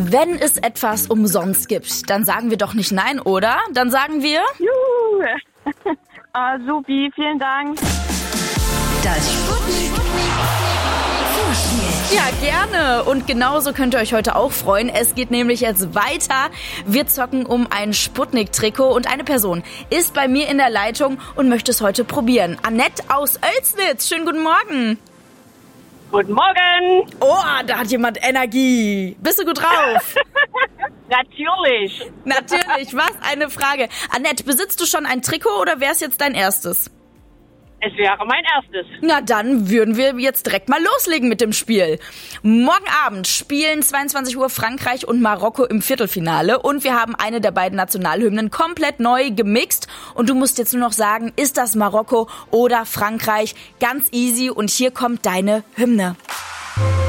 Wenn es etwas umsonst gibt, dann sagen wir doch nicht nein, oder? Dann sagen wir... Juhu! Supi, vielen Dank. Das Sputnik Vorspiel. Ja, gerne. Und genauso könnt ihr euch heute auch freuen. Es geht nämlich jetzt weiter. Wir zocken um ein Sputnik-Trikot und eine Person ist bei mir in der Leitung und möchte es heute probieren. Annette aus Oelsnitz. Schönen guten Morgen. Guten Morgen. Oh, da hat jemand Energie. Bist du gut drauf? Natürlich. Natürlich. Was eine Frage. Annette, besitzt du schon ein Trikot oder wäre es jetzt dein erstes? Es wäre mein erstes. Na, dann würden wir jetzt direkt mal loslegen mit dem Spiel. Morgen Abend spielen 22 Uhr Frankreich und Marokko im Viertelfinale und wir haben eine der beiden Nationalhymnen komplett neu gemixt und du musst jetzt nur noch sagen, ist das Marokko oder Frankreich? Ganz easy und hier kommt deine Hymne.